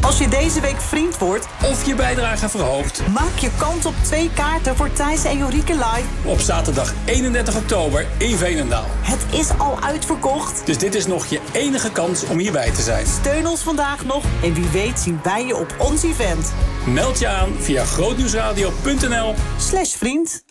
Als je deze week vriend wordt of je bijdrage verhoogt, maak je kans op 2 kaarten voor Thijs en Jorike live op zaterdag 31 oktober in Veenendaal. Het is al uitverkocht. Dus dit is nog je enige kans om hierbij te zijn. Steun ons vandaag nog en wie weet zien wij je op ons event. Meld je aan via grootnieuwsradio.nl/vriend.